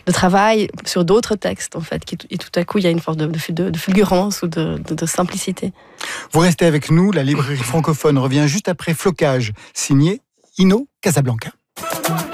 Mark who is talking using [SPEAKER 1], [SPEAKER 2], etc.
[SPEAKER 1] travail sur d'autres textes, en fait, et tout à coup, il y a une forme de fulgurance ou de simplicité.
[SPEAKER 2] Vous restez avec nous, la librairie francophone revient juste après Flocage, signé Ino Casablanca.